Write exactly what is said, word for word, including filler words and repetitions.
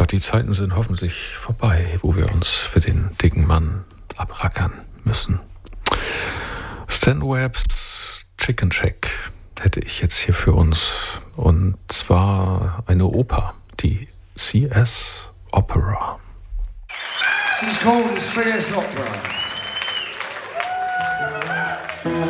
die Zeiten sind hoffentlich vorbei, wo wir uns für den dicken Mann abrackern müssen. Stan Webbs Chicken Shack hätte ich jetzt hier für uns. Und zwar eine Oper, die C S Opera. This is called the C S Opera.